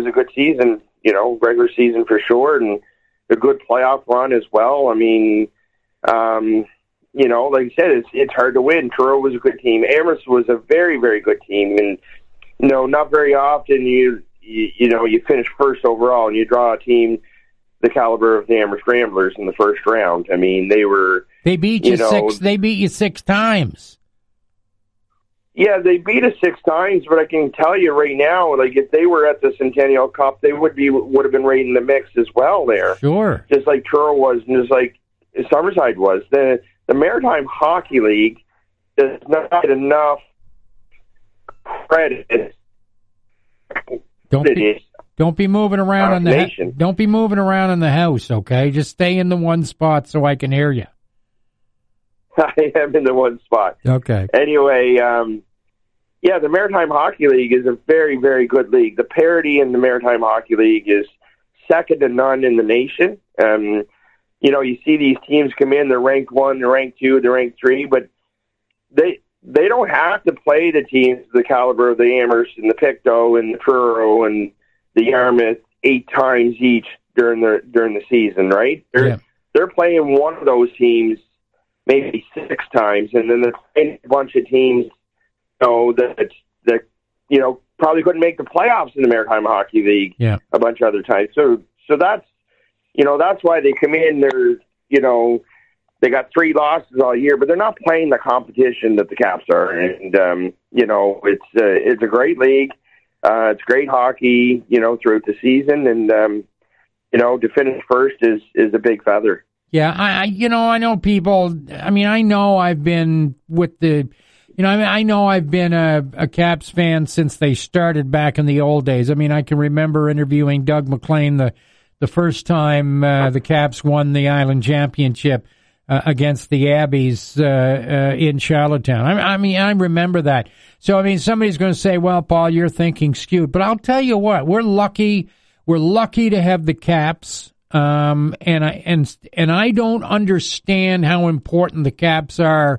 was a good season, regular season for sure, and a good playoff run as well. I mean, like I said, it's hard to win. Truro was a good team. Amherst was a very, very good team, and not very often you finish first overall and you draw a team the caliber of the Amherst Ramblers in the first round. I mean, they beat you six. They beat you 6 times. Yeah, they beat us 6 times, but I can tell you right now, like if they were at the Centennial Cup, they would have been right in the mix as well there. Sure, just like Truro was, and just like Summerside was. The Maritime Hockey League does not get enough credit. Don't be moving around don't be moving around in the house, okay? Just stay in the one spot so I can hear you. I am in the one spot. Okay. Anyway, the Maritime Hockey League is a very, very good league. The parity in the Maritime Hockey League is second to none in the nation. You see these teams come in, they're ranked 1, they're ranked 2, they're ranked 3, but they don't have to play the teams the caliber of the Amherst and the Pictou and the Truro and the Yarmouth 8 times each during the season, right? They're playing one of those teams maybe 6 times, and then they're playing a bunch of teams that probably couldn't make the playoffs in the Maritime Hockey League a bunch of other times. So that's why they come in. They got 3 losses all year, but they're not playing the competition that the Caps are. And it's a great league. It's great hockey, throughout the season, and to finish first is a big feather. Yeah, I know people. I mean, I know I've been with the. I know I've been a Caps fan since they started back in the old days. I mean, I can remember interviewing Doug McLean the first time the Caps won the Island Championship against the Abbeys in Charlottetown. I remember that. So, I mean, somebody's going to say, well, Paul, you're thinking skewed. But I'll tell you what, we're lucky to have the Caps. And I don't understand how important the Caps are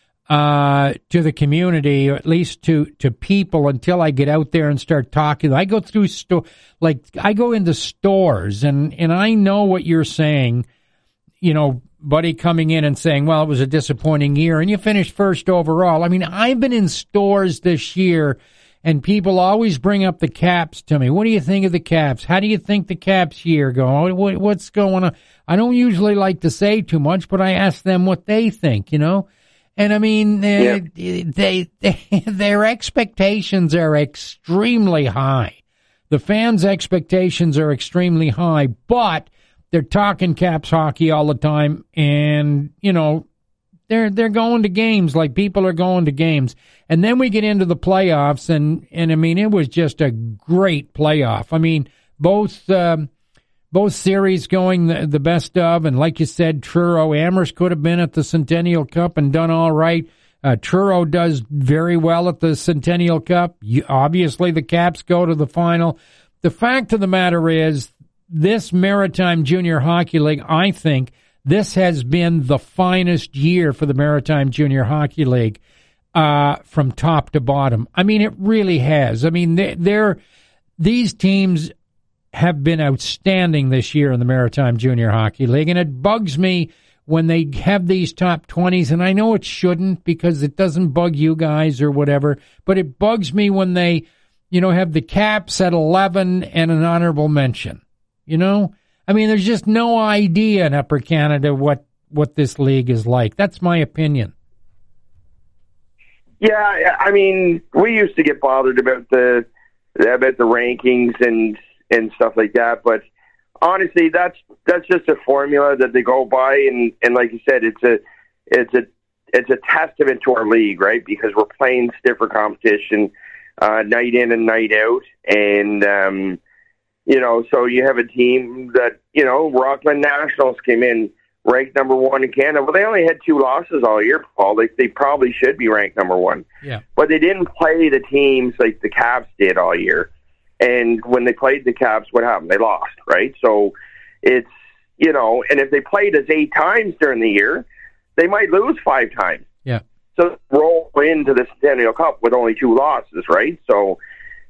to the community, or at least to people, until I get out there and start talking. I go through I go into stores, and I know what you're saying, Buddy coming in and saying, well, it was a disappointing year, and you finished first overall. I mean, I've been in stores this year, and people always bring up the Caps to me. What do you think of the Caps? How do you think the Caps year going? What's going on? I don't usually like to say too much, but I ask them what they think, And I mean, their expectations are extremely high. The fans' expectations are extremely high, but they're talking Caps hockey all the time, and, they're going to games like people are going to games. And then we get into the playoffs, and I mean, it was just a great playoff. I mean, both series going the best of, and like you said, Truro, Amherst could have been at the Centennial Cup and done all right. Truro does very well at the Centennial Cup. Obviously, the Caps go to the final. The fact of the matter is, this Maritime Junior Hockey League, I think this has been the finest year for the Maritime Junior Hockey League from top to bottom. I mean, it really has. I mean, these teams have been outstanding this year in the Maritime Junior Hockey League, and it bugs me when they have these top 20s, and I know it shouldn't because it doesn't bug you guys or whatever, but it bugs me when they, have the Caps at 11 and an honorable mention. I mean, there's just no idea in Upper Canada what this league is like. That's my opinion. Yeah, I mean, we used to get bothered about the rankings and stuff like that, but honestly, that's just a formula that they go by, and like you said, it's a testament to our league, right? Because we're playing stiffer competition night in and night out, and so you have a team that, Rockland Nationals came in ranked number 1 in Canada. Well, they only had 2 losses all year, Paul. They probably should be ranked number 1. Yeah. But they didn't play the teams like the Caps did all year. And when they played the Caps, what happened? They lost, right? So it's, and if they played us 8 times during the year, they might lose 5 times. Yeah. So roll into the Centennial Cup with only 2 losses, right? So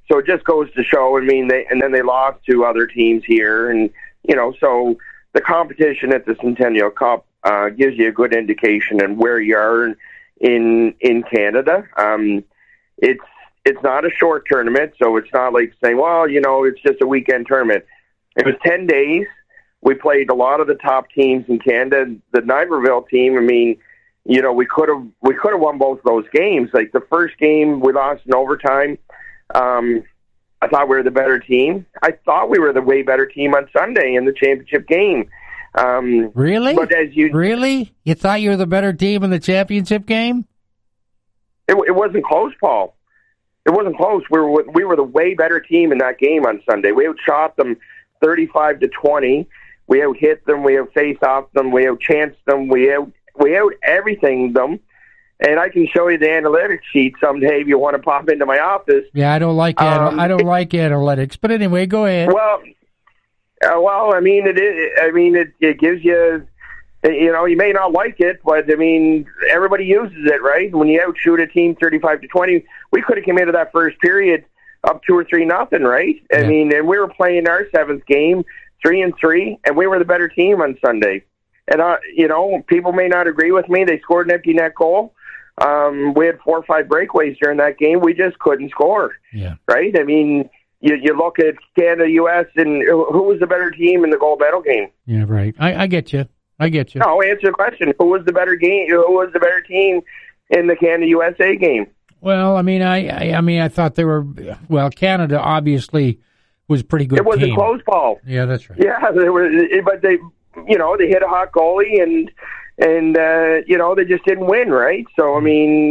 So it just goes to show. I mean, then they lost to other teams here, and so the competition at the Centennial Cup gives you a good indication on where you are in Canada. It's not a short tournament, so it's not like saying, well, it's just a weekend tournament. It was 10 days. We played a lot of the top teams in Canada. The Niagara team, I mean, we could have won both of those games. Like the first game, we lost in overtime. I thought we were the better team. I thought we were the way better team on Sunday in the championship game. Really? But really? You thought you were the better team in the championship game? It wasn't close, Paul. It wasn't close. We were the way better team in that game on Sunday. We outshot them 35-20. We out hit them. We out face off them. We out chanced them. We out everything them. And I can show you the analytics sheet someday if you want to pop into my office. Yeah, I don't like analytics, but anyway, go ahead. Well, I mean, it gives you. You may not like it, but I mean, everybody uses it, right? When you outshoot a team 35-20, we could have come into that first period up 2 or 3-0, right? Yeah. I mean, and we were playing our 7th game 3-3, and we were the better team on Sunday. And people may not agree with me. They scored an empty net goal. We had 4 or 5 breakaways during that game. We just couldn't score. Yeah. Right? I mean, you look at Canada, U.S., and who was the better team in the gold medal game? Yeah, right. I get you. No, answer the question. Who was the better game? Who was the better team in the Canada USA game? Well, I mean, I thought they were. Well, Canada obviously was a pretty good. It wasn't team. Close, Paul. Yeah, that's right. Yeah, they were, but they hit a hot goalie and they just didn't win, right? So I mean,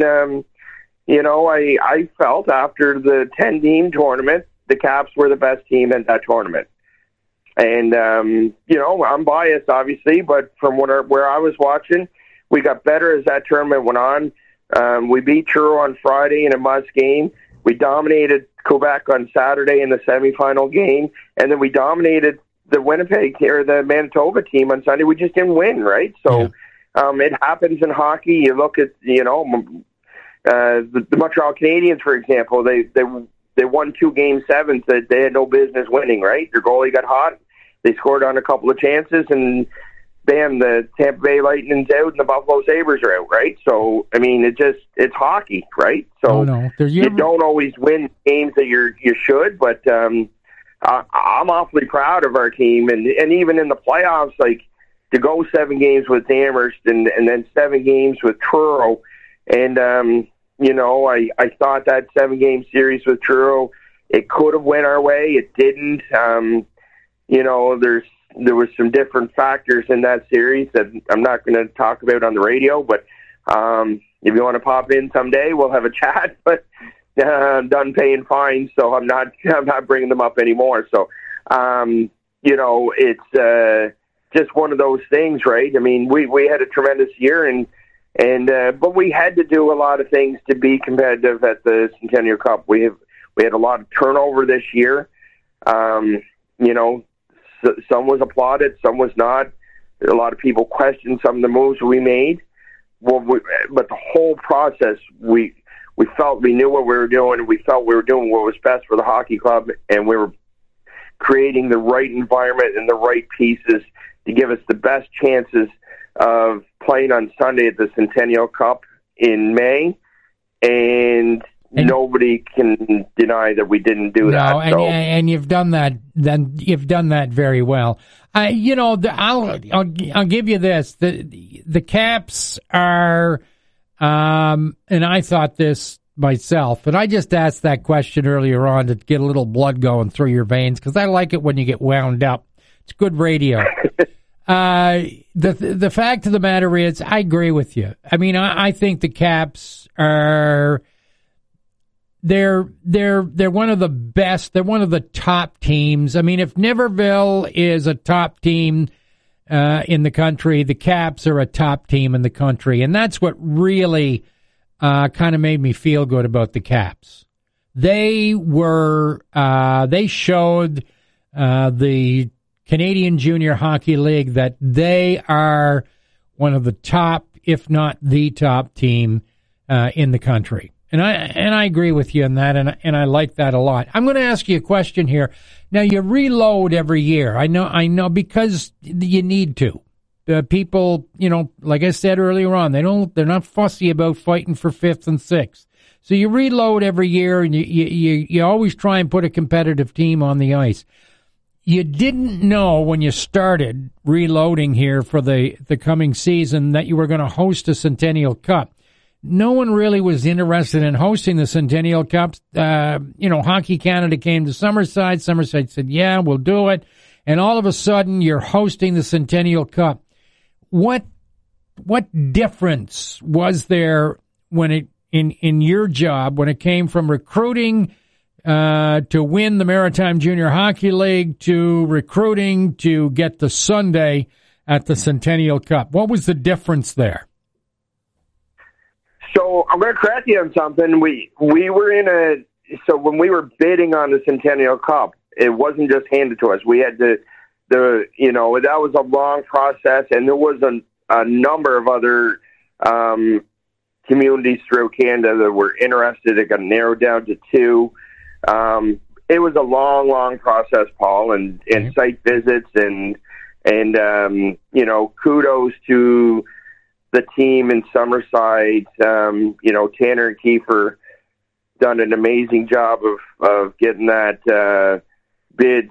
I felt after the 10-team tournament, the Caps were the best team in that tournament. And, I'm biased, obviously, but from where I was watching, we got better as that tournament went on. We beat Truro on Friday in a must game. We dominated Quebec on Saturday in the semifinal game. And then we dominated the Winnipeg or the Manitoba team on Sunday. We just didn't win, right? So it happens in hockey. You look at, the Montreal Canadiens, for example, they won 2 Game 7s that they had no business winning, right? Their goalie got hot. They scored on a couple of chances, and bam, the Tampa Bay Lightning's out and the Buffalo Sabres are out, right? So, I mean, it's hockey, right? So you don't always win games that you should, but I'm awfully proud of our team. And even in the playoffs, like to go 7 games with Amherst and then 7 games with Truro. And, I thought that 7-game series with Truro, it could have went our way. It didn't. There was some different factors in that series that I'm not going to talk about on the radio, but if you want to pop in someday, we'll have a chat. But I'm done paying fines, so I'm not bringing them up anymore. So, it's just one of those things, right? I mean, we had a tremendous year, but we had to do a lot of things to be competitive at the Centennial Cup. We had a lot of turnover this year. Some was applauded, some was not. A lot of people questioned some of the moves we made. But the whole process, we felt we knew what we were doing, and we felt we were doing what was best for the hockey club, and we were creating the right environment and the right pieces to give us the best chances of playing on Sunday at the Centennial Cup in May. And nobody can deny that we didn't do that. And you've done that. Then you've done that very well. I'll give you this. The Caps are, and I thought this myself, and I just asked that question earlier on to get a little blood going through your veins because I like it when you get wound up. It's good radio. The fact of the matter is, I agree with you. I mean, I think the Caps are. They're one of the best. They're one of the top teams. I mean, if Niverville is a top team in the country, the Caps are a top team in the country, and that's what really kind of made me feel good about the Caps. They showed the Canadian Junior Hockey League that they are one of the top, if not the top team in the country. And I agree with you on that, and I like that a lot. I'm going to ask you a question here. Now, you reload every year. I know, because you need to. People, like I said earlier on, they're not fussy about fighting for fifth and sixth. So you reload every year, and you always try and put a competitive team on the ice. You didn't know when you started reloading here for the coming season that you were going to host a Centennial Cup. No one really was interested in hosting the Centennial Cup. Hockey Canada came to Summerside. Summerside said, yeah, we'll do it. And all of a sudden, you're hosting the Centennial Cup. What difference was there when in your job when it came from recruiting to win the Maritime Junior Hockey League to recruiting to get the Sunday at the Centennial Cup? What was the difference there? So I'm going to correct you on something. We were so when we were bidding on the Centennial Cup, it wasn't just handed to us. We had that was a long process, and there was a number of other communities throughout Canada that were interested. It got narrowed down to 2. It was a long process, Paul, and site visits and kudos to the team in Summerside. Tanner and Kiefer done an amazing job of getting that bid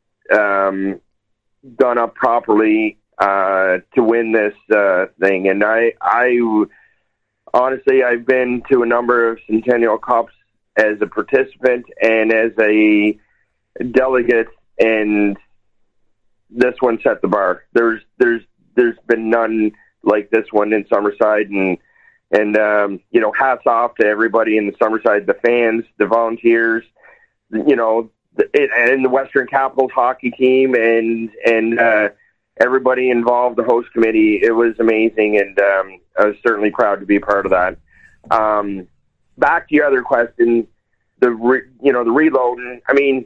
done up properly to win this thing. And I honestly, I've been to a number of Centennial Cups as a participant and as a delegate, and this one set the bar. There's been none like this one in Summerside, and hats off to everybody in the Summerside, the fans, the volunteers, and the Western Capitals hockey team, and everybody involved, the host committee. It was amazing, and I was certainly proud to be a part of that. Back to your other question, the reloading. I mean,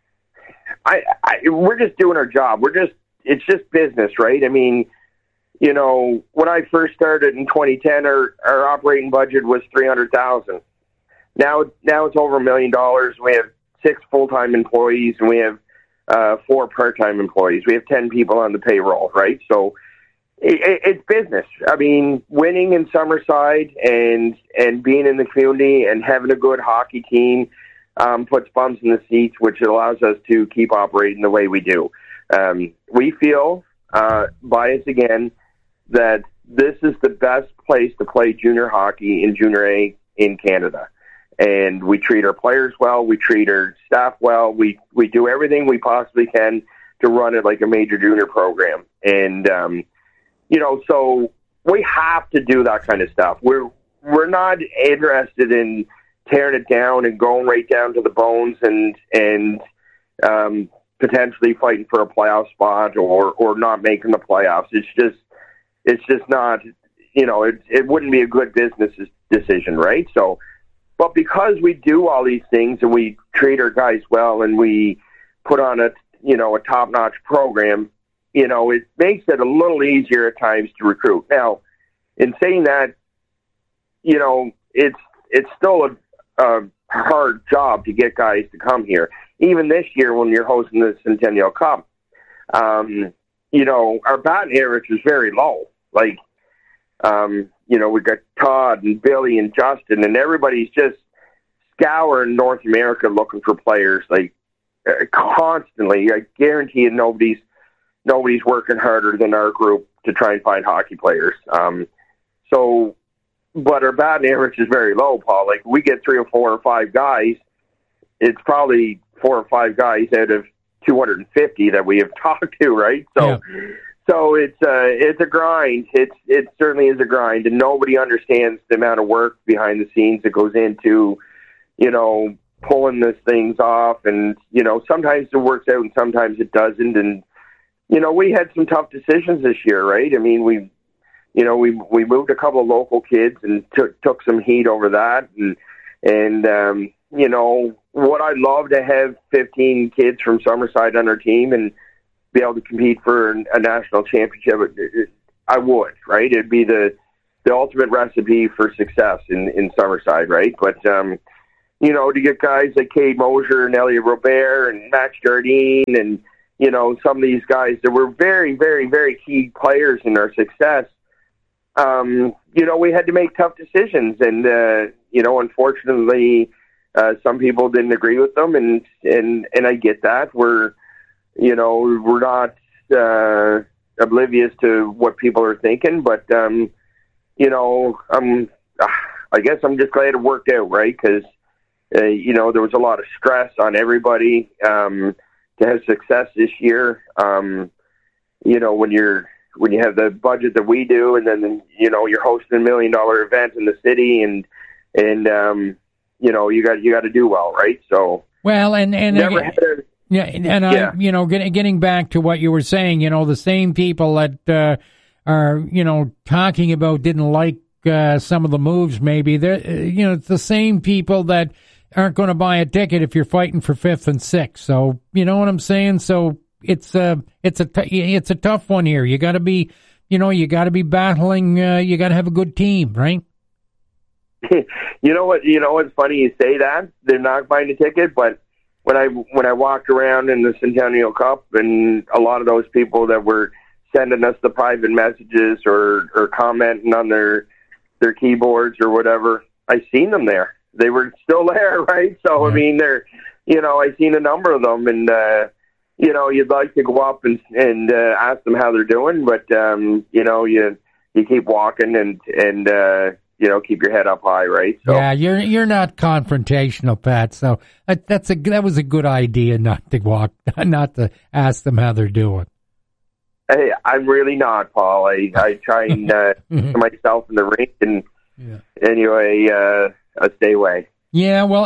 we're just doing our job. It's just business, right? I mean, when I first started in 2010, our operating budget was $300,000. Now it's over $1 million. We have 6 full-time employees, and we have 4 part-time employees. We have 10 people on the payroll, right? So it's business. I mean, winning in Summerside and being in the community and having a good hockey team puts bums in the seats, which allows us to keep operating the way we do. We feel, biased again, that this is the best place to play junior hockey in Junior A in Canada. And we treat our players well. We treat our staff well. We do everything we possibly can to run it like a major junior program. And, so we have to do that kind of stuff. We're not interested in tearing it down and going right down to the bones and potentially fighting for a playoff spot or not making the playoffs. It's just not, it wouldn't be a good business decision, right? So, but because we do all these things and we treat our guys well and we put on a top-notch program, it makes it a little easier at times to recruit. Now, in saying that, it's still a hard job to get guys to come here. Even this year when you're hosting the Centennial Cup, our batting average is very low. Like, we got Todd and Billy and Justin, and everybody's just scouring North America looking for players, like, constantly. I guarantee you nobody's working harder than our group to try and find hockey players. But our batting average is very low, Paul. Like, we get 3 or 4 or 5 guys, it's probably 4 or 5 guys out of 250 that we have talked to, right? So it's a grind. It certainly is a grind, and nobody understands the amount of work behind the scenes that goes into, pulling these things off. And, sometimes it works out and sometimes it doesn't. And, we had some tough decisions this year, right? I mean, we moved a couple of local kids and took some heat over that. And what I'd love to have 15 kids from Summerside on our team and be able to compete for a national championship. I would, right? It'd be the the ultimate recipe for success in Summerside, right? But you know, to get guys like Cade Mosier and Elliot Robert and Max Jardine and, you know, some of these guys that were very, very, very key players in our success, you know, we had to make tough decisions. And, you know, unfortunately, some people didn't agree with them. And I get that. We're not oblivious to what people are thinking. But, you know, I guess I'm just glad it worked out, right? Because, you know, there was a lot of stress on everybody to have success this year. You know, when you have the budget that we do, and then, you know, you're hosting $1 million event in the city, and you know, you got to do well, right? So well, and never had a, yeah, and I, you know, getting back to what you were saying, you know, the same people that are, you know, talking about didn't like some of the moves. Maybe they're, you know, it's the same people that aren't going to buy a ticket if you're fighting for 5th and 6th. So, you know what I'm saying? So it's a tough one here. You got to be, you know, you got to be battling. You got to have a good team, right? You know what? You know, it's funny you say that. They're not buying a ticket, but when I walked around in the Centennial Cup, and a lot of those people that were sending us the private messages or commenting on their keyboards or whatever, I seen them there. They were still there, right? So, I mean, they're, you know, I've seen a number of them, and, you know, you'd like to go up and ask them how they're doing, but, you know, you keep walking and you know, keep your head up high, right? So, yeah, you're not confrontational, Pat, so that was a good idea not to ask them how they're doing. Hey, I'm really not, Paul. I try and myself in the rink, and anyway, I stay away. Yeah, well,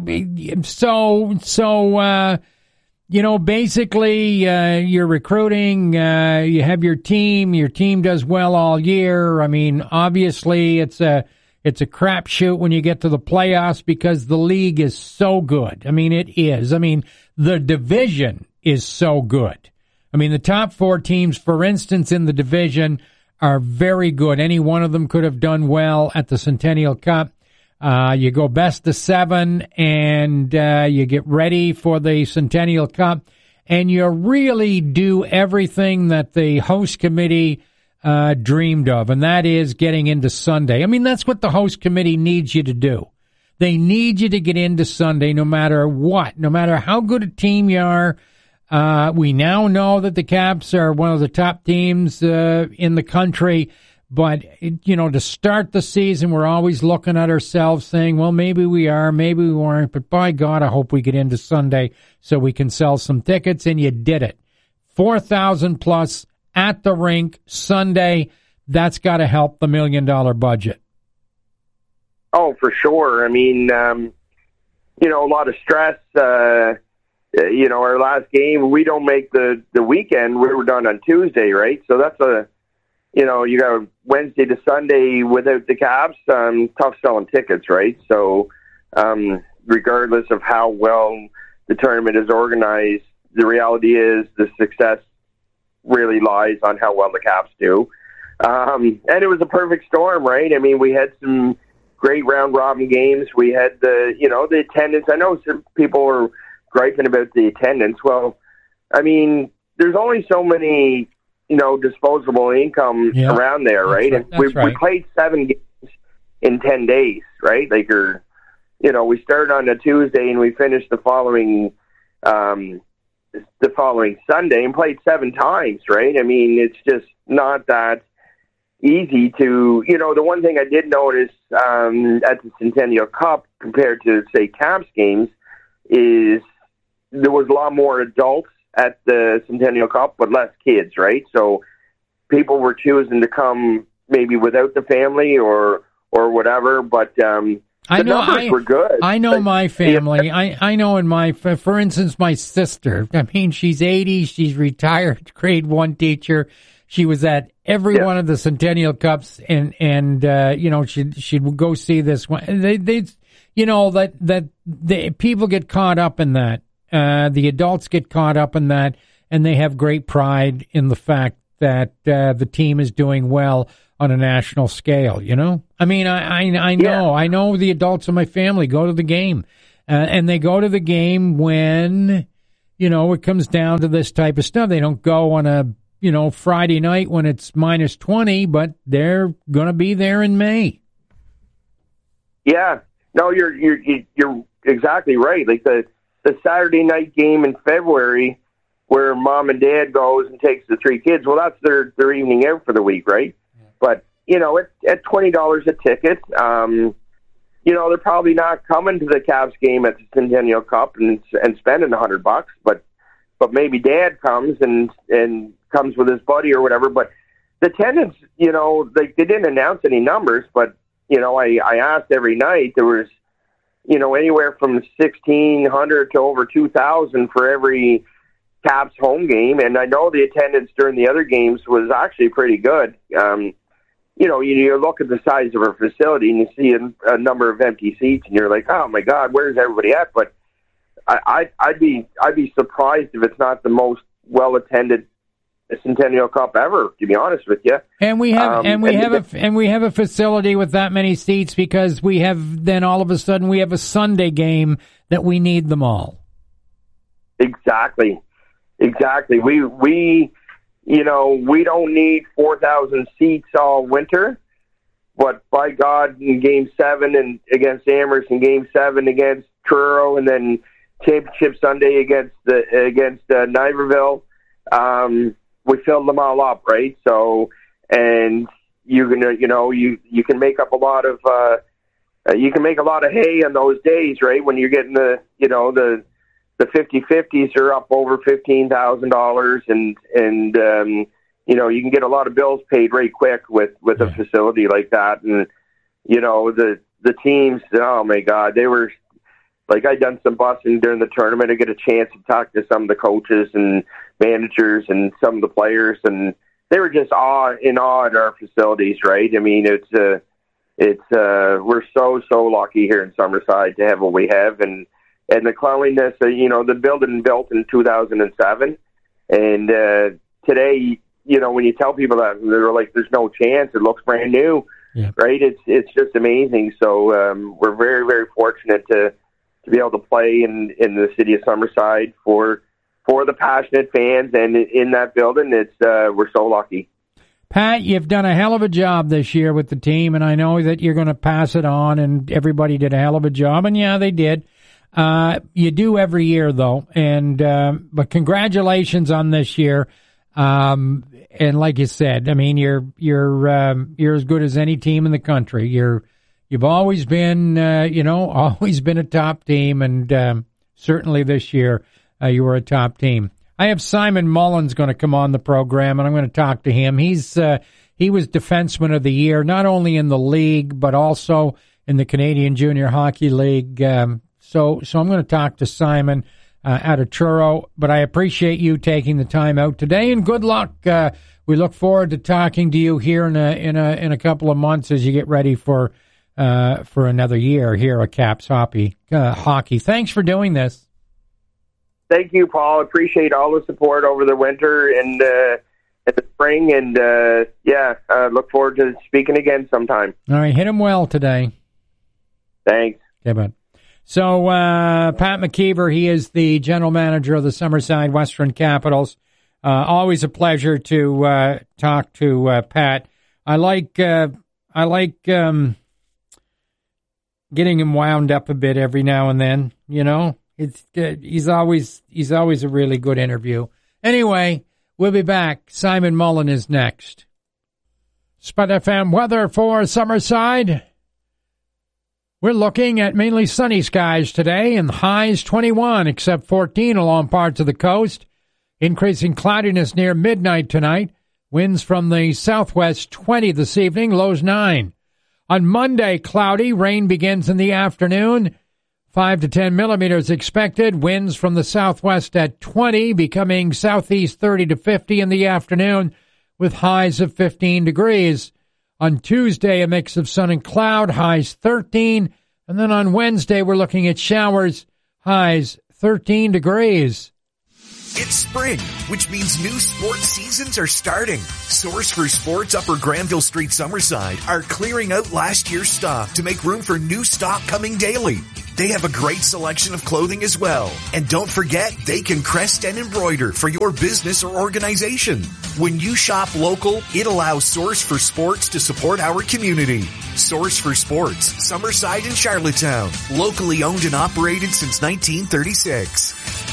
so you know, basically, you're recruiting. You have your team. Your team does well all year. I mean, obviously, it's a crapshoot when you get to the playoffs because the league is so good. I mean, it is. I mean, the division is so good. I mean, the top 4 teams, for instance, in the division are very good. Any one of them could have done well at the Centennial Cup. You go best of 7, and you get ready for the Centennial Cup, and you really do everything that the host committee dreamed of, and that is getting into Sunday. I mean, that's what the host committee needs you to do. They need you to get into Sunday no matter what, no matter how good a team you are. We now know that the Caps are one of the top teams in the country. But, you know, to start the season, we're always looking at ourselves saying, well, maybe we are, maybe we weren't. But by God, I hope we get into Sunday so we can sell some tickets. And you did it. 4,000 plus at the rink Sunday. That's got to help the $1 million budget. Oh, for sure. I mean, you know, a lot of stress. You know, our last game, we don't make the weekend. We were done on Tuesday, right? So that's you know, you got Wednesday to Sunday without the Caps, tough selling tickets, right? So regardless of how well the tournament is organized, the reality is the success really lies on how well the Caps do. And it was a perfect storm, right? I mean, we had some great round-robin games. We had the attendance. I know some people were griping about the attendance. Well, I mean, there's only so many disposable income around there, right? And we played 7 games in 10 days, right? Like, we started on a Tuesday and we finished the following Sunday and played 7 times, right? I mean, it's just not that easy to, the one thing I did notice at the Centennial Cup compared to, say, Caps games is there was a lot more adults at the Centennial Cup, but less kids, right? So people were choosing to come maybe without the family or whatever, but the numbers were good. I know my family. I know for instance, my sister, I mean, she's 80, she's retired grade 1 teacher. She was at every one of the Centennial Cups and she'd go see this one. They people get caught up in that. The adults get caught up in that, and they have great pride in the fact that the team is doing well on a national scale, you know? I mean, I know the adults in my family go to the game, and they go to the game when, you know, it comes down to this type of stuff. They don't go on a, you know, Friday night when it's minus 20, but they're going to be there in May. Yeah. No, you're exactly right. Like the Saturday night game in February where mom and dad goes and takes the three kids, well, that's their evening out for the week, right? Yeah. But, you know, at $20 a ticket, you know, they're probably not coming to the Cavs game at the Centennial Cup and spending $100, but maybe dad comes and comes with his buddy or whatever. But the attendance, you know, they didn't announce any numbers, but, you know, I asked every night. There was, you know, anywhere from 1,600 to over 2,000 for every Caps home game, and I know the attendance during the other games was actually pretty good. You know, you look at the size of our facility and you see a number of empty seats, and you're like, oh my God, where's everybody at? But I'd be surprised if it's not the most well attended Centennial Cup ever, to be honest with you. And we have a facility with that many seats because we have then all of a sudden we have a Sunday game that we need them all. Exactly. We you know, we don't need 4,000 seats all winter, but by God, in Game 7 and against Amherst, and Game 7 against Truro, and then Championship Sunday against Niverville, we filled them all up, right? So, and you're gonna, you know, you can make up a lot of hay on those days, right? When you're getting the 50-50s are up over $15,000, and you know, you can get a lot of bills paid right quick with a facility like that. And you know, the teams, oh my God, they were like, I done some busing during the tournament. I get a chance to talk to some of the coaches and managers and some of the players, and they were just in awe at our facilities, right? I mean, we're so lucky here in Summerside to have what we have, and the cleanliness, you know, the building built in 2007. And today, you know, when you tell people that, they're like, there's no chance. It looks brand new, right? It's just amazing. So we're very, very fortunate to be able to play in the city of Summerside for the passionate fans. And in that building, we're so lucky. Pat, you've done a hell of a job this year with the team, and I know that you're going to pass it on, and everybody did a hell of a job. And, yeah, they did. You do every year, though, and but congratulations on this year. And like you said, I mean, you're as good as any team in the country. You've always been, always been a top team, and certainly this year you were a top team. I have Simon Mullins going to come on the program, and I'm going to talk to him. He was Defenseman of the Year, not only in the league but also in the Canadian Junior Hockey League. So I'm going to talk to Simon out of Truro, but I appreciate you taking the time out today, and good luck. We look forward to talking to you here in a couple of months as you get ready for another year here at Caps Hockey. Thanks for doing this. Thank you, Paul. Appreciate all the support over the winter and the spring, and look forward to speaking again sometime. All right, hit him well today. Thanks. Okay, bud. So, Pat McKeever, he is the general manager of the Summerside Western Capitals. Always a pleasure to talk to Pat. I like getting him wound up a bit every now and then. You know, he's always a really good interview. Anyway, we'll be back. Simon Mullen is next. Spud FM weather for Summerside. We're looking at mainly sunny skies today, and highs 21, except 14 along parts of the coast. Increasing cloudiness near midnight tonight. Winds from the southwest 20 this evening, lows 9. On Monday, cloudy. Rain begins in the afternoon. 5 to 10 millimeters expected. Winds from the southwest at 20, becoming southeast 30 to 50 in the afternoon, with highs of 15 degrees. On Tuesday, a mix of sun and cloud, highs 13. And then on Wednesday, we're looking at showers, highs 13 degrees. It's spring, which means new sports seasons are starting. Source for Sports Upper Granville Street Summerside are clearing out last year's stock to make room for new stock coming daily. They have a great selection of clothing as well. And don't forget, they can crest and embroider for your business or organization. When you shop local, it allows Source for Sports to support our community. Source for Sports, Summerside and Charlottetown. Locally owned and operated since 1936.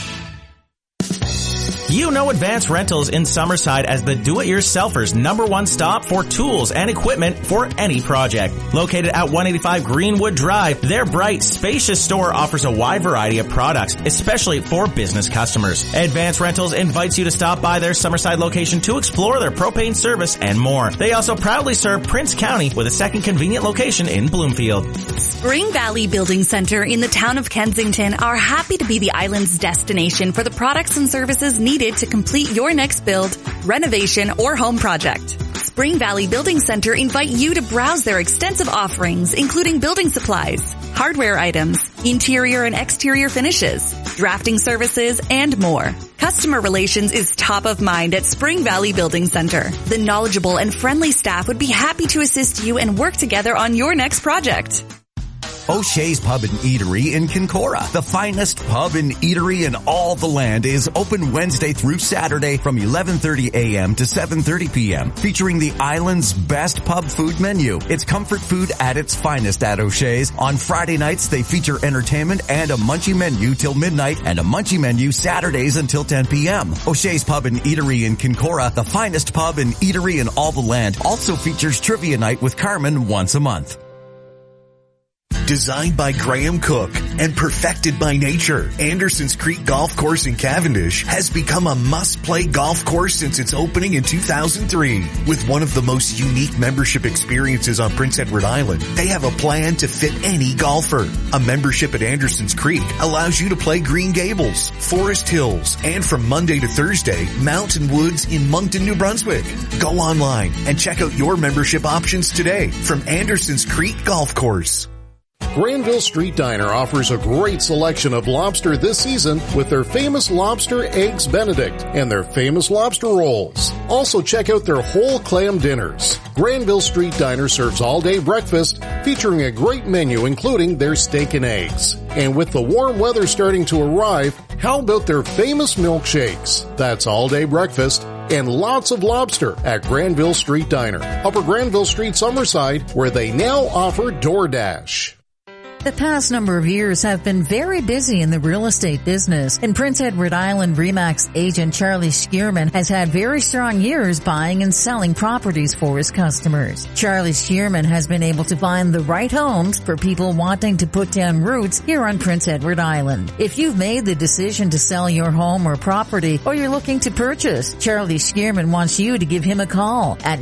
You know Advance Rentals in Summerside as the do-it-yourselfer's #1 stop for tools and equipment for any project. Located at 185 Greenwood Drive, their bright, spacious store offers a wide variety of products, especially for business customers. Advance Rentals invites you to stop by their Summerside location to explore their propane service and more. They also proudly serve Prince County with a second convenient location in Bloomfield. Spring Valley Building Center in the town of Kensington are happy to be the island's destination for the products and services needed to complete your next build, renovation, or home project. Spring Valley Building Center invite you to browse their extensive offerings, including building supplies, hardware items, interior and exterior finishes, drafting services, and more. Customer relations is top of mind at Spring Valley Building Center. The knowledgeable and friendly staff would be happy to assist you and work together on your next project. O'Shea's Pub and Eatery in Kincora. The finest pub and eatery in all the land is open Wednesday through Saturday from 11:30 a.m. to 7:30 p.m. featuring the island's best pub food menu. It's comfort food at its finest at O'Shea's. On Friday nights, they feature entertainment and a munchie menu till midnight and a munchie menu Saturdays until 10 p.m. O'Shea's Pub and Eatery in Kincora, the finest pub and eatery in all the land, also features trivia night with Carmen once a month. Designed by Graham Cook and perfected by nature, Anderson's Creek Golf Course in Cavendish has become a must-play golf course since its opening in 2003. With one of the most unique membership experiences on Prince Edward Island, they have a plan to fit any golfer. A membership at Anderson's Creek allows you to play Green Gables, Forest Hills, and from Monday to Thursday, Mountain Woods in Moncton, New Brunswick. Go online and check out your membership options today from Anderson's Creek Golf Course. Granville Street Diner offers a great selection of lobster this season with their famous lobster eggs Benedict and their famous lobster rolls. Also check out their whole clam dinners. Granville Street Diner serves all-day breakfast featuring a great menu including their steak and eggs. And with the warm weather starting to arrive, how about their famous milkshakes? That's all-day breakfast and lots of lobster at Granville Street Diner, Upper Granville Street, Summerside, where they now offer DoorDash. The past number of years have been very busy in the real estate business, and Prince Edward Island RE/MAX agent Charlie Schierman has had very strong years buying and selling properties for his customers. Charlie Schierman has been able to find the right homes for people wanting to put down roots here on Prince Edward Island. If you've made the decision to sell your home or property, or you're looking to purchase, Charlie Schierman wants you to give him a call at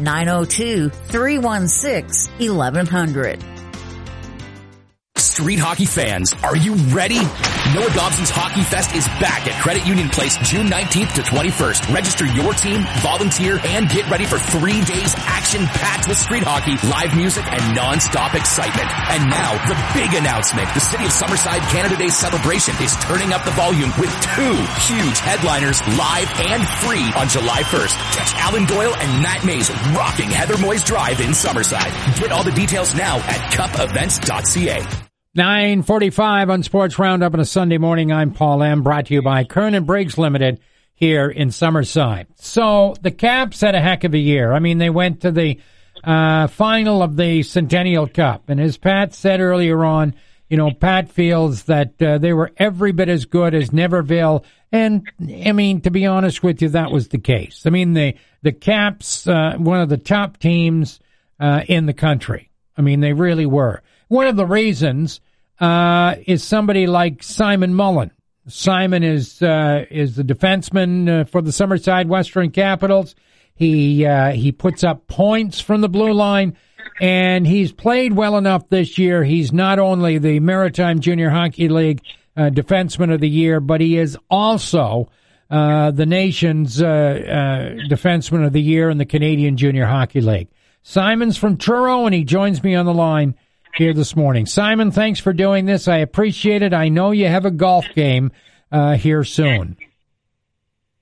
902-316-1100. Street hockey fans, are you ready? Noah Dobson's Hockey Fest is back at Credit Union Place June 19th to 21st. Register your team, volunteer, and get ready for 3 days action-packed with street hockey, live music, and non-stop excitement. And now, the big announcement. The City of Summerside Canada Day celebration is turning up the volume with 2 huge headliners live and free on July 1st. Catch Alan Doyle and Matt Mays rocking Heather Moyes Drive in Summerside. Get all the details now at cupevents.ca. 9:45 on Sports Roundup on a Sunday morning. I'm Paul M., brought to you by Kern & Briggs Limited here in Summerside. So the Caps had a heck of a year. I mean, they went to the final of the Centennial Cup. And as Pat said earlier on, you know, Pat feels that they were every bit as good as Niverville. And, I mean, to be honest with you, that was the case. I mean, the Caps, one of the top teams in the country. I mean, they really were. One of the reasons is somebody like Simon Mullen. Simon is the defenseman for the Summerside Western Capitals. He puts up points from the blue line, and he's played well enough this year. He's not only the Maritime Junior Hockey League Defenseman of the Year, but he is also the nation's Defenseman of the Year in the Canadian Junior Hockey League. Simon's from Truro, and he joins me on the line here this morning. Simon, thanks for doing this. I appreciate it. I know you have a golf game here soon.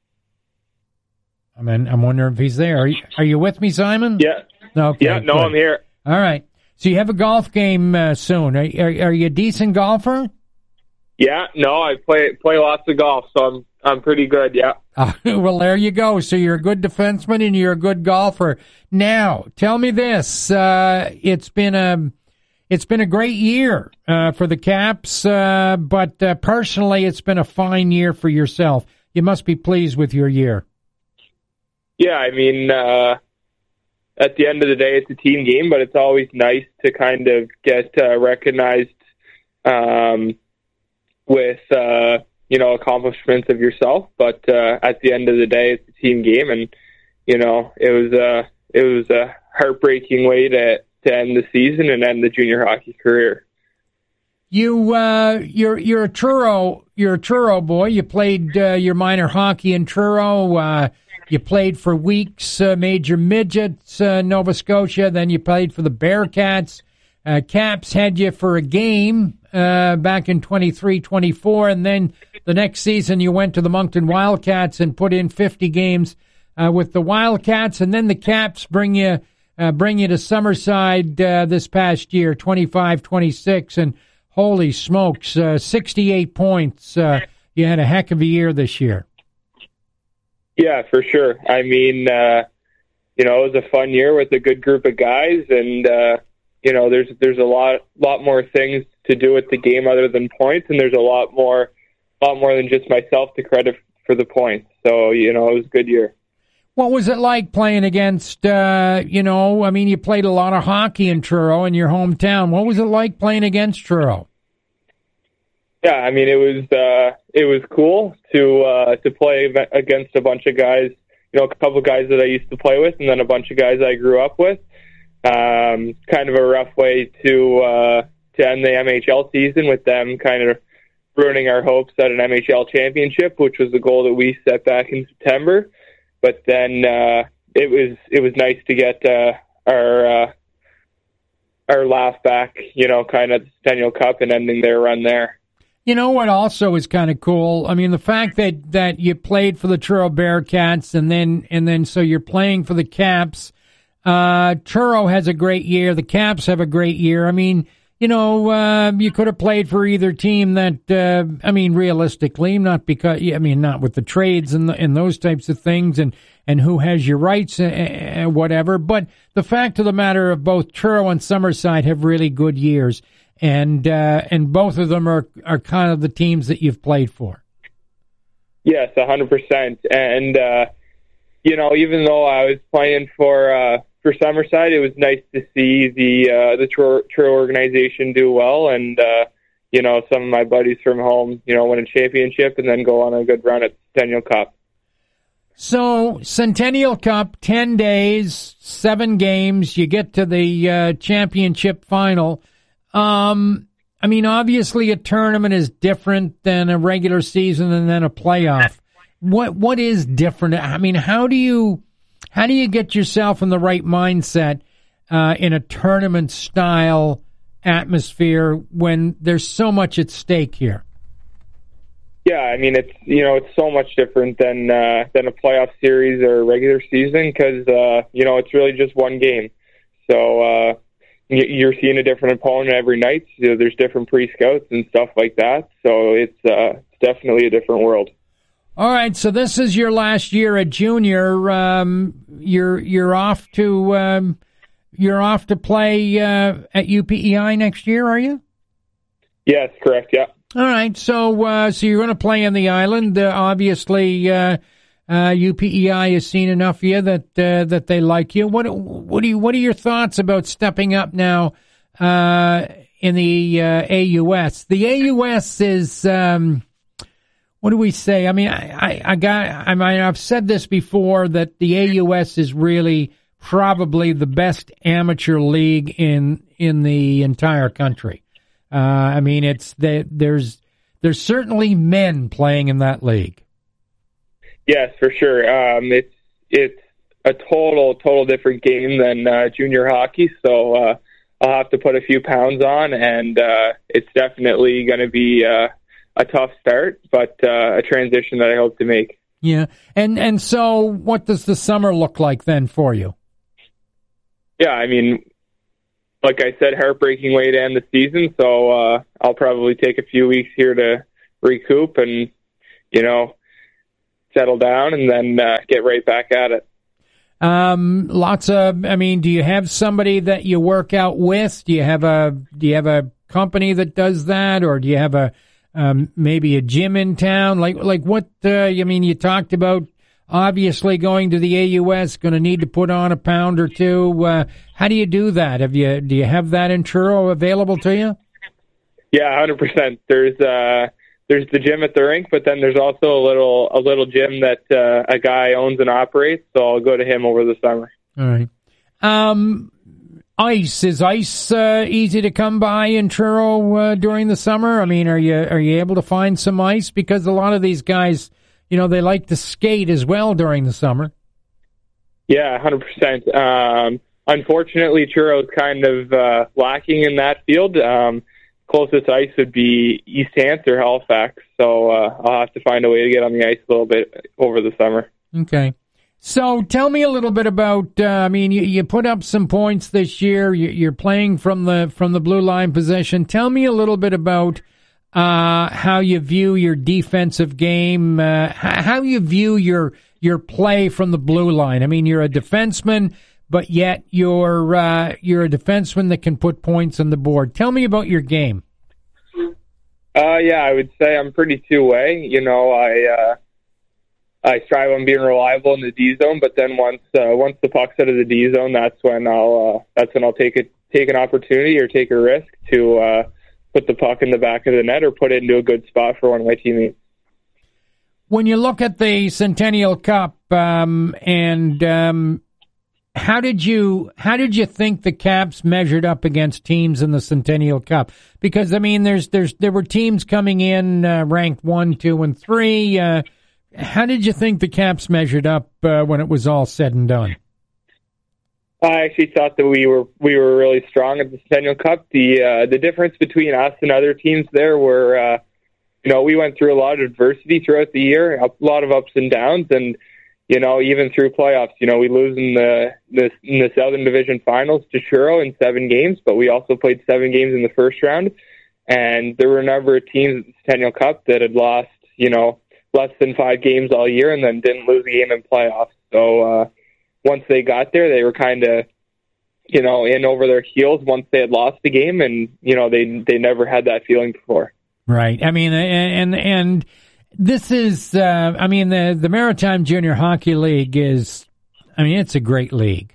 I'm wondering if he's there. Are you with me, Simon? Yeah. Okay. Yeah. No, good. I'm here. All right. So you have a golf game soon. Are you a decent golfer? Yeah. No, I play lots of golf, so I'm pretty good. Yeah. Well, there you go. So you're a good defenseman and you're a good golfer. Now, tell me this: it's been a great year for the Caps, but personally, it's been a fine year for yourself. You must be pleased with your year. Yeah, I mean, at the end of the day, it's a team game, but it's always nice to kind of get recognized with accomplishments of yourself. But at the end of the day, it's a team game, and it was a heartbreaking way to end the season and end the junior hockey career. You're a Truro boy. You played your minor hockey in Truro. You played for Weeks, Major Midgets, Nova Scotia. Then you played for the Bearcats. Caps had you for a game back in 23-24, and then the next season you went to the Moncton Wildcats and put in 50 games with the Wildcats, and then the Caps bring you to Summerside this past year, 25-26, and holy smokes, 68 points. You had a heck of a year this year. Yeah, for sure. I mean, it was a fun year with a good group of guys, and there's a lot more things to do with the game other than points, and there's a lot more than just myself to credit for the points. So, it was a good year. What was it like playing against, you played a lot of hockey in Truro in your hometown. What was it like playing against Truro? Yeah, I mean, it was cool to play against a bunch of guys, a couple of guys that I used to play with, and then a bunch of guys I grew up with. Kind of a rough way to end the MHL season with them kind of ruining our hopes at an MHL championship, which was the goal that we set back in September. But then it was nice to get our laugh back, kind of the Centennial Cup and ending their run there. You know what also is kind of cool? I mean, the fact that you played for the Truro Bearcats and then so you're playing for the Caps. Truro has a great year. The Caps have a great year. I mean, you could have played for either team that, realistically, not with the trades and those types of things and who has your rights and whatever. But the fact of the matter of both Truro and Summerside have really good years. And both of them are kind of the teams that you've played for. Yes, 100%. And, even though I was playing for Summerside, it was nice to see the Truro organization do well. And, some of my buddies from home, win a championship and then go on a good run at the Centennial Cup. So, Centennial Cup, 10 days, 7 games. You get to the championship final. Obviously a tournament is different than a regular season and then a playoff. What is different? I mean, how do you get yourself in the right mindset in a tournament style atmosphere when there's so much at stake here? Yeah, I mean, it's so much different than a playoff series or a regular season because it's really just one game. So you're seeing a different opponent every night. There's different pre-scouts and stuff like that. So it's definitely a different world. All right, so this is your last year at junior. You're off to play at UPEI next year, are you? Yes, correct. Yeah. All right, so you're going to play on the island. Obviously, UPEI has seen enough of you that they like you. What are your thoughts about stepping up now in the AUS? The AUS is what do we say? I mean, I've said this before that the AUS is really probably the best amateur league in the entire country. There's certainly men playing in that league. Yes, for sure. It's a total different game than junior hockey. So I'll have to put a few pounds on, and it's definitely going to be a tough start, but a transition that I hope to make. Yeah. And so what does the summer look like then for you? Yeah, I mean, like I said, heartbreaking way to end the season, so I'll probably take a few weeks here to recoup and, settle down and then get right back at it. Do you have somebody that you work out with? Do you have a company that does that, or do you have maybe a gym in town? Like what, you talked about obviously going to the AUS, going to need to put on a pound or two. How do you do that? Do you have that in Truro available to you? Yeah, 100%. There's the gym at the rink, but then there's also a little gym that a guy owns and operates, so I'll go to him over the summer. All right. Is ice easy to come by in Truro during the summer? I mean, are you able to find some ice? Because a lot of these guys, they like to skate as well during the summer. Yeah, 100%. Unfortunately, Truro's kind of lacking in that field. Closest ice would be East Hants or Halifax, so I'll have to find a way to get on the ice a little bit over the summer. Okay. So tell me a little bit about, you put up some points this year. You're playing from the blue line position. Tell me a little bit about how you view your defensive game, how you view your play from the blue line. I mean, you're a defenseman, but yet you're a defenseman that can put points on the board. Tell me about your game. Yeah, I would say I'm pretty two-way. I strive on being reliable in the D zone, but then once the puck's out of the D zone, that's when I'll take an opportunity or take a risk to put the puck in the back of the net or put it into a good spot for one of my teammates. When you look at the Centennial Cup, how did you think the Caps measured up against teams in the Centennial Cup? Because there were teams coming in ranked 1, 2, and 3. How did you think the Caps measured up when it was all said and done? I actually thought that we were really strong at the Centennial Cup. The difference between us and other teams there were, we went through a lot of adversity throughout the year, a lot of ups and downs, and even through playoffs, we lose in the Southern Division Finals to Truro in 7 games, but we also played 7 games in the first round, and there were a number of teams at the Centennial Cup that had lost, less than 5 games all year and then didn't lose a game in playoffs. So once they got there, they were kind of, in over their heels once they had lost the game, and, they never had that feeling before. Right. I mean, and this is, the Maritime Junior Hockey League is, it's a great league.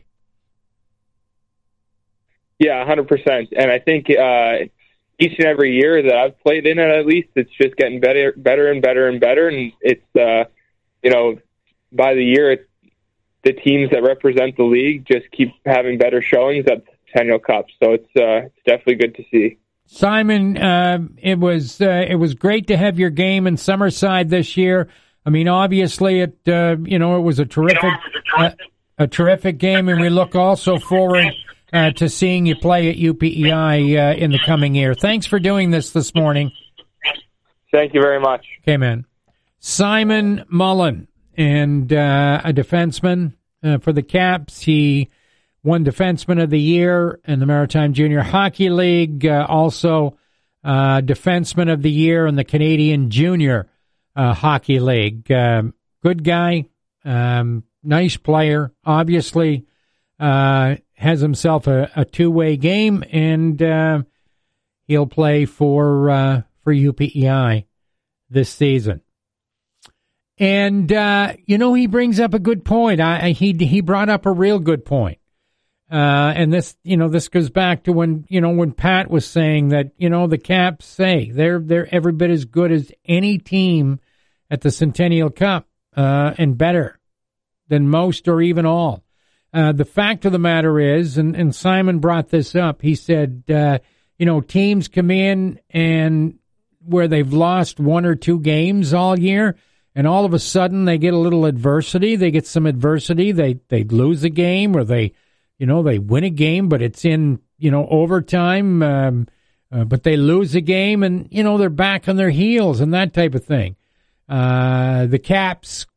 Yeah, 100%. And I think each and every year that I've played in it, at least, it's just getting better and better and better. And it's, by the year, the teams that represent the league just keep having better showings at the Centennial Cup. So it's definitely good to see. Simon, it was great to have your game in Summerside this year. Obviously it was a terrific game, and we look also forward to seeing you play at UPEI in the coming year. Thanks for doing this morning. Thank you very much. Okay, man. Simon Mullen, and a defenseman for the Caps. He won Defenseman of the Year in the Maritime Junior Hockey League, also Defenseman of the Year in the Canadian Junior Hockey League. Good guy, nice player, obviously has himself a two-way game, and he'll play for UPEI this season. And, he brings up a good point. He brought up a real good point. And this goes back to when Pat was saying that, the Caps say they're every bit as good as any team at the Centennial Cup, and better than most or even all. The fact of the matter is, and Simon brought this up, he said, teams come in and where they've lost 1 or 2 games all year, and all of a sudden they get a little adversity. They get some adversity. They lose a game, or they win a game, but it's in, overtime, but they lose a game, and, they're back on their heels and that type of thing. The Caps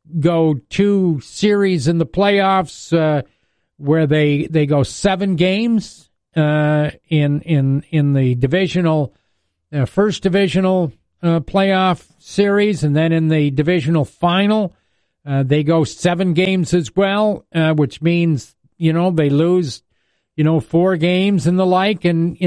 go 2 series in the playoffs where they go 7 games in the divisional first divisional playoff series, and then in the divisional final they go 7 games as well, which means they lose 4 games and the like, and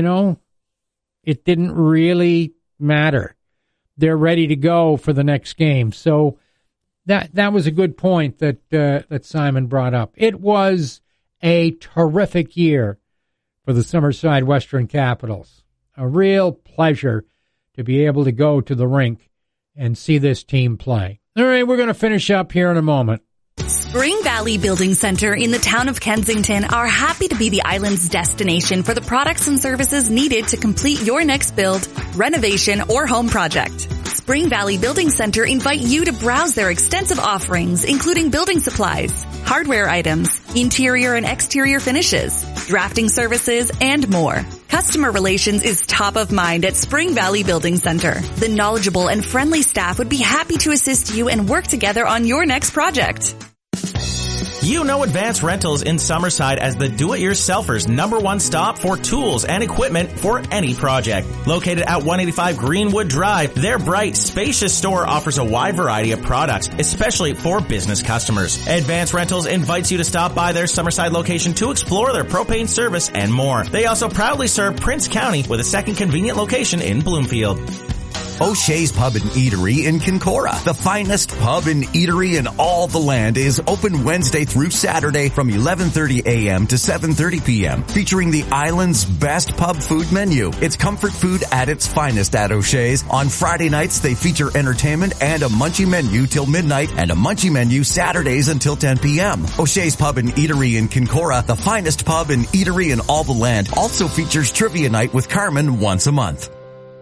it didn't really matter. They're ready to go for the next game. So that was a good point that Simon brought up. It was a terrific year for the Summerside Western Capitals. A real pleasure to be able to go to the rink and see this team play. All right, we're going to finish up here in a moment. Spring Valley Building Center in the town of Kensington are happy to be the island's destination for the products and services needed to complete your next build, renovation, or home project. Spring Valley Building Center invite you to browse their extensive offerings, including building supplies, hardware items, interior and exterior finishes, drafting services, and more. Customer relations is top of mind at Spring Valley Building Center. The knowledgeable and friendly staff would be happy to assist you and work together on your next project. You know Advance Rentals in Summerside as the do-it-yourselfer's #1 stop for tools and equipment for any project. Located at 185 Greenwood Drive, their bright, spacious store offers a wide variety of products, especially for business customers. Advance Rentals invites you to stop by their Summerside location to explore their propane service and more. They also proudly serve Prince County with a second convenient location in Bloomfield. O'Shea's Pub and Eatery in Kincora. The finest pub and eatery in all the land is open Wednesday through Saturday from 11:30 a.m. to 7:30 p.m. featuring the island's best pub food menu. It's comfort food at its finest at O'Shea's. On Friday nights, they feature entertainment and a munchie menu till midnight and a munchie menu Saturdays until 10 p.m. O'Shea's Pub and Eatery in Kincora, the finest pub and eatery in all the land, also features trivia night with Carmen once a month.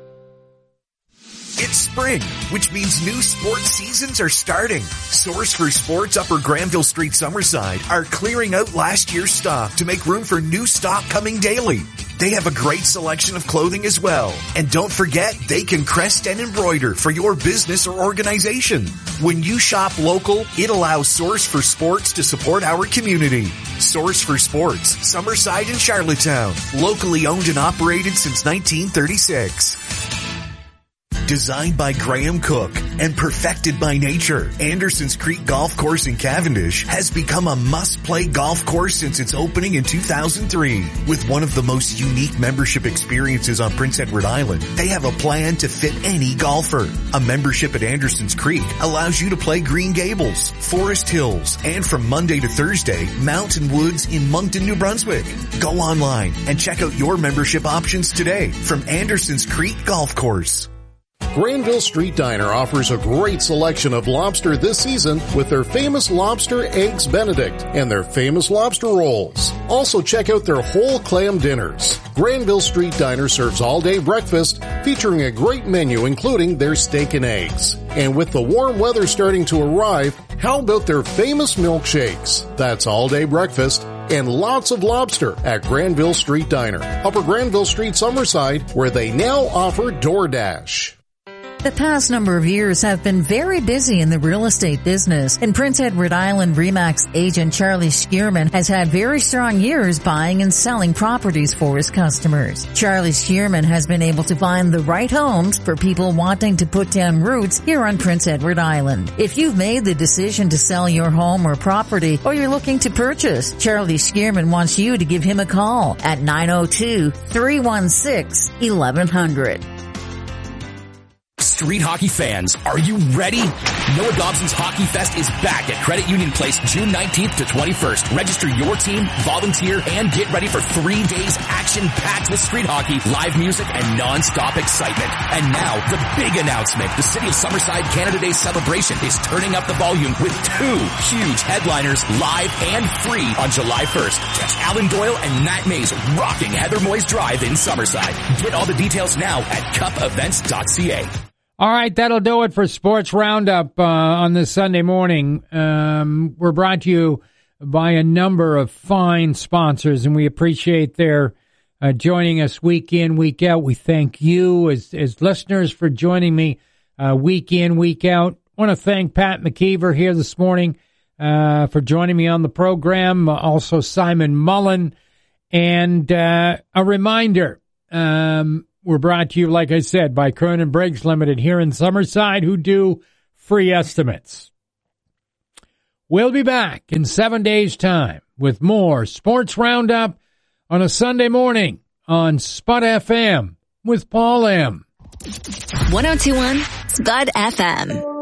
It's spring, which means new sports seasons are starting. Source for Sports Upper Granville Street, Summerside are clearing out last year's stock to make room for new stock coming daily. They have a great selection of clothing as well. And don't forget, they can crest and embroider for your business or organization. When you shop local, it allows Source for Sports to support our community. Source for Sports, Summerside and Charlottetown. Locally owned and operated since 1936. Designed by Graham Cook and perfected by nature, Anderson's Creek Golf Course in Cavendish has become a must-play golf course since its opening in 2003. With one of the most unique membership experiences on Prince Edward Island, they have a plan to fit any golfer. A membership at Anderson's Creek allows you to play Green Gables, Forest Hills, and from Monday to Thursday, Mountain Woods in Moncton, New Brunswick. Go online and check out your membership options today from Anderson's Creek Golf Course. Granville Street Diner offers a great selection of lobster this season with their famous lobster eggs Benedict and their famous lobster rolls. Also check out their whole clam dinners. Granville Street Diner serves all-day breakfast featuring a great menu including their steak and eggs. And with the warm weather starting to arrive, how about their famous milkshakes? That's all-day breakfast and lots of lobster at Granville Street Diner, Upper Granville Street, Summerside, where they now offer DoorDash. The past number of years have been very busy in the real estate business. In Prince Edward Island, RE/MAX agent Charlie Schierman has had very strong years buying and selling properties for his customers. Charlie Schierman has been able to find the right homes for people wanting to put down roots here on Prince Edward Island. If you've made the decision to sell your home or property, or you're looking to purchase, Charlie Schierman wants you to give him a call at 902-316-1100. Street hockey fans, are you ready? Noah Dobson's Hockey Fest is back at Credit Union Place June 19th to 21st. Register your team, volunteer, and get ready for 3 days action-packed with street hockey, live music, and non-stop excitement. And now, the big announcement. The City of Summerside Canada Day celebration is turning up the volume with 2 huge headliners live and free on July 1st. Catch Alan Doyle and Matt Mays rocking Heather Moyes Drive in Summerside. Get all the details now at cupevents.ca. All right, that'll do it for Sports Roundup on this Sunday morning. We're brought to you by a number of fine sponsors, and we appreciate their joining us week in, week out. We thank you as listeners for joining me week in, week out. want to thank Pat McKeever here this morning for joining me on the program. Also Simon Mullen. And a reminder, we're brought to you, like I said, by Kern & Briggs Limited here in Summerside, who do free estimates. We'll be back in 7 days' time with more Sports Roundup on a Sunday morning on Spud FM with Paul M. 102.1 Spud FM.